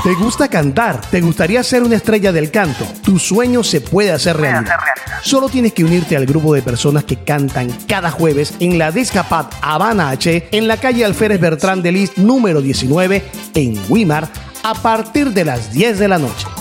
¿Te gusta cantar? ¿Te gustaría ser una estrella del canto? Tu sueño se puede hacer realidad. Solo tienes que unirte al grupo de personas que cantan cada jueves en la Discapad Habana H, en la calle Alférez Bertrán de Lis, número 19, en Weimar, a partir de las 10 de la noche.